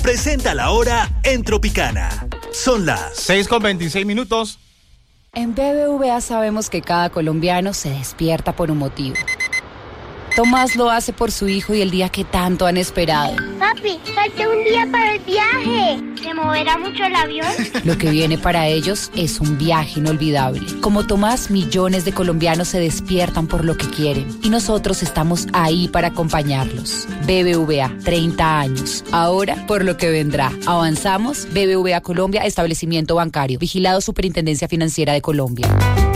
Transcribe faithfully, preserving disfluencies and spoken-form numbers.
presenta la hora en Tropicana. Son las seis con veintiséis minutos. En B B V A sabemos que cada colombiano se despierta por un motivo. Tomás lo hace por su hijo y el día que tanto han esperado. Papi, falta un día para el viaje. ¿Se moverá mucho el avión? Lo que viene para ellos es un viaje inolvidable. Como Tomás, millones de colombianos se despiertan por lo que quieren. Y nosotros estamos ahí para acompañarlos. B B V A, treinta años. Ahora, por lo que vendrá. Avanzamos. B B V A Colombia, establecimiento bancario. Vigilado Superintendencia Financiera de Colombia.